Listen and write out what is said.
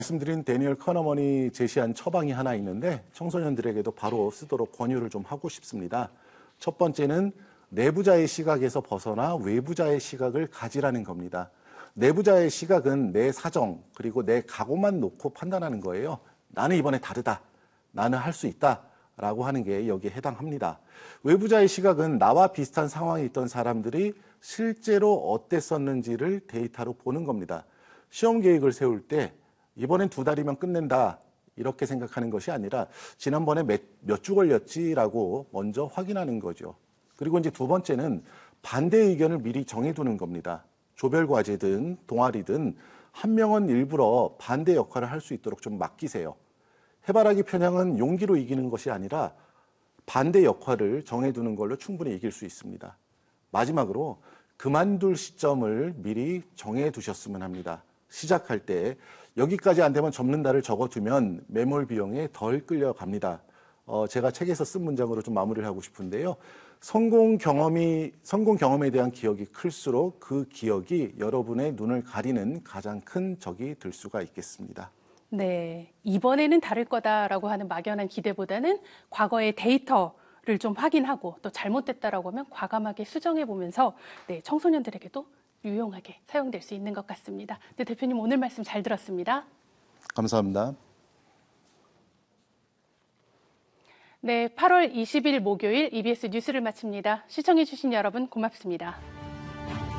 말씀드린 데니얼 커너먼이 제시한 처방이 하나 있는데 청소년들에게도 바로 쓰도록 권유를 좀 하고 싶습니다. 첫 번째는 내부자의 시각에서 벗어나 외부자의 시각을 가지라는 겁니다. 내부자의 시각은 내 사정 그리고 내 각오만 놓고 판단하는 거예요. 나는 이번에 다르다. 나는 할 수 있다. 라고 하는 게 여기에 해당합니다. 외부자의 시각은 나와 비슷한 상황에 있던 사람들이 실제로 어땠었는지를 데이터로 보는 겁니다. 시험 계획을 세울 때 이번엔 2달이면 끝낸다 이렇게 생각하는 것이 아니라 지난번에 몇 주 걸렸지라고 먼저 확인하는 거죠. 그리고 이제 두 번째는 반대 의견을 미리 정해두는 겁니다. 조별 과제든 동아리든 한 명은 일부러 반대 역할을 할 수 있도록 좀 맡기세요. 해바라기 편향은 용기로 이기는 것이 아니라 반대 역할을 정해두는 걸로 충분히 이길 수 있습니다. 마지막으로 그만둘 시점을 미리 정해두셨으면 합니다. 시작할 때 여기까지 안 되면 접는다를 적어두면 매몰 비용에 덜 끌려갑니다. 제가 책에서 쓴 문장으로 좀 마무리를 하고 싶은데요. 성공 경험에 대한 기억이 클수록 그 기억이 여러분의 눈을 가리는 가장 큰 적이 될 수가 있겠습니다. 네, 이번에는 다를 거다라고 하는 막연한 기대보다는 과거의 데이터를 좀 확인하고 또 잘못됐다라고 하면 과감하게 수정해 보면서 청소년들에게도 유용하게 사용될 수 있는 것 같습니다. 네, 대표님 오늘 말씀 잘 들었습니다. 감사합니다. 네, 8월 20일 목요일 EBS 뉴스를 마칩니다. 시청해 주신 여러분 고맙습니다.